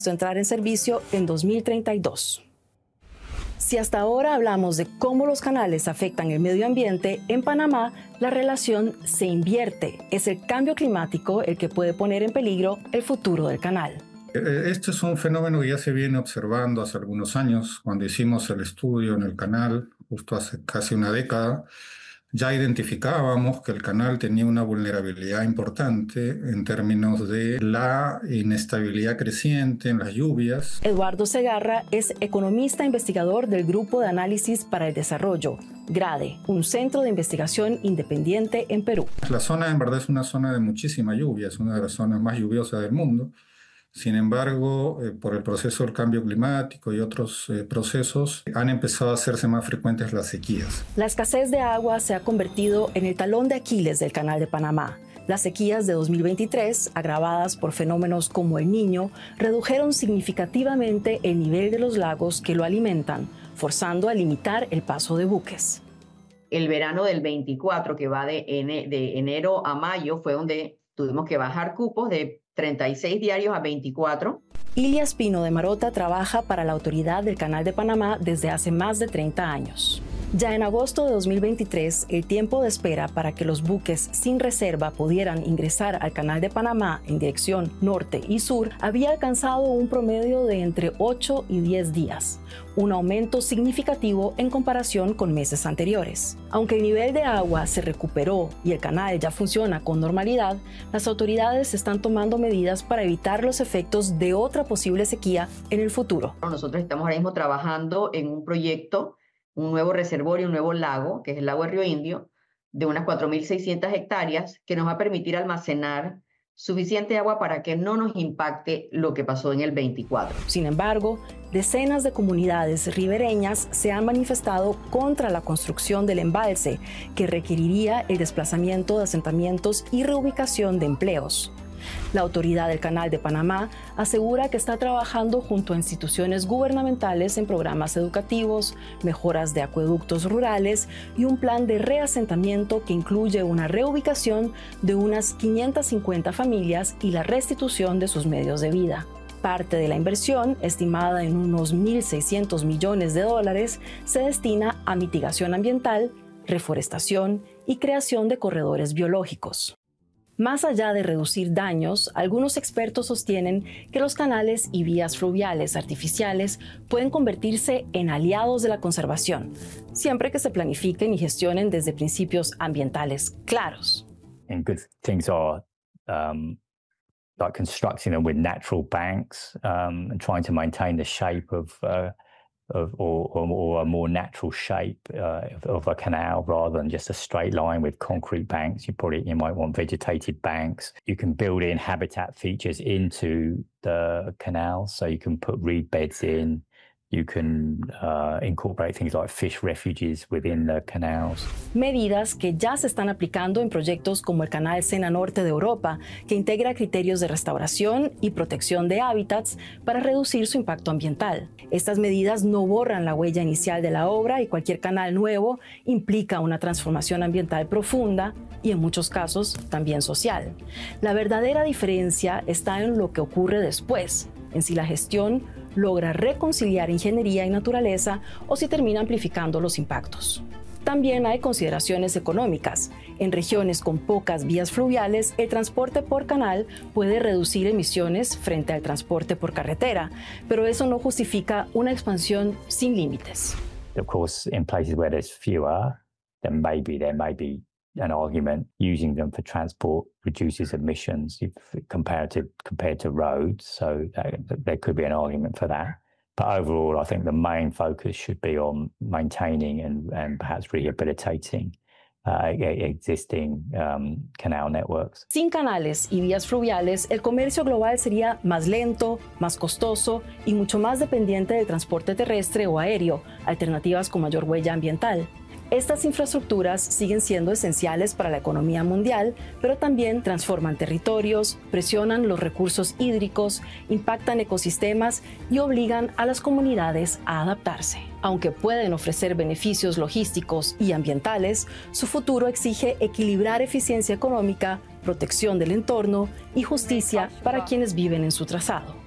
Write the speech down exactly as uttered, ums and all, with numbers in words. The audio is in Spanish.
entrar en servicio en dos mil treinta y dos. Si hasta ahora hablamos de cómo los canales afectan el medio ambiente, en Panamá la relación se invierte. Es el cambio climático el que puede poner en peligro el futuro del canal. Este es un fenómeno que ya se viene observando hace algunos años. Cuando hicimos el estudio en el canal, justo hace casi una década, ya identificábamos que el canal tenía una vulnerabilidad importante en términos de la inestabilidad creciente en las lluvias. Eduardo Segarra es economista investigador del Grupo de Análisis para el Desarrollo, GRADE, un centro de investigación independiente en Perú. La zona en verdad es una zona de muchísima lluvia, es una de las zonas más lluviosas del mundo. Sin embargo, eh, por el proceso del cambio climático y otros eh, procesos, han empezado a hacerse más frecuentes las sequías. La escasez de agua se ha convertido en el talón de Aquiles del Canal de Panamá. Las sequías de dos mil veintitrés, agravadas por fenómenos como el Niño, redujeron significativamente el nivel de los lagos que lo alimentan, forzando a limitar el paso de buques. El verano del veinticuatro, que va de, ene de enero a mayo, fue donde tuvimos que bajar cupos de treinta y seis diarios a veinticuatro. Ilia Espino de Marota trabaja para la Autoridad del Canal de Panamá desde hace más de treinta años. Ya en agosto de dos mil veintitrés, el tiempo de espera para que los buques sin reserva pudieran ingresar al Canal de Panamá en dirección norte y sur había alcanzado un promedio de entre ocho y diez días, un aumento significativo en comparación con meses anteriores. Aunque el nivel de agua se recuperó y el canal ya funciona con normalidad, las autoridades están tomando medidas para evitar los efectos de otra posible sequía en el futuro. Nosotros estamos ahora mismo trabajando en un proyecto, un nuevo reservorio, un nuevo lago, que es el lago de Río Indio, de unas cuatro mil seiscientas hectáreas, que nos va a permitir almacenar suficiente agua para que no nos impacte lo que pasó en el veinticuatro. Sin embargo, decenas de comunidades ribereñas se han manifestado contra la construcción del embalse, que requeriría el desplazamiento de asentamientos y reubicación de empleos. La Autoridad del Canal de Panamá asegura que está trabajando junto a instituciones gubernamentales en programas educativos, mejoras de acueductos rurales y un plan de reasentamiento que incluye una reubicación de unas quinientas cincuenta familias y la restitución de sus medios de vida. Parte de la inversión, estimada en unos mil seiscientos millones de dólares, se destina a mitigación ambiental, reforestación y creación de corredores biológicos. Más allá de reducir daños, algunos expertos sostienen que los canales y vías fluviales artificiales pueden convertirse en aliados de la conservación, siempre que se planifiquen y gestionen desde principios ambientales claros. And good things are um, like constructing them with natural banks um, and trying to maintain the shape of uh, Of, or, or a more natural shape uh, of, of a canal rather than just a straight line with concrete banks. You probably you might want vegetated banks. You can build in habitat features into the canal, so you can put reed beds in. You can uh, incorporate things like fish refuges within the canals. Medidas que ya se están aplicando en proyectos como el Canal Sena Norte de Europa, que integra criterios de restauración y protección de hábitats para reducir su impacto ambiental. Estas medidas no borran la huella inicial de la obra y cualquier canal nuevo implica una transformación ambiental profunda y en muchos casos también social. La verdadera diferencia está en lo que ocurre después, en si la gestión logra reconciliar ingeniería y naturaleza o si termina amplificando los impactos. También hay consideraciones económicas. En regiones con pocas vías fluviales, el transporte por canal puede reducir emisiones frente al transporte por carretera, pero eso no justifica una expansión sin límites. Of course, in places where there's fewer, then maybe there may be an argument using them for transport reduces emissions if compared to compared to roads, so that, there could be an argument for that. But overall, I think the main focus should be on maintaining and, and perhaps rehabilitating uh, existing um, canal networks. Sin canales y vías fluviales, el comercio global sería más lento, más costoso y mucho más dependiente del transporte terrestre o aéreo, alternativas con mayor huella ambiental. Estas infraestructuras siguen siendo esenciales para la economía mundial, pero también transforman territorios, presionan los recursos hídricos, impactan ecosistemas y obligan a las comunidades a adaptarse. Aunque pueden ofrecer beneficios logísticos y ambientales, su futuro exige equilibrar eficiencia económica, protección del entorno y justicia para quienes viven en su trazado.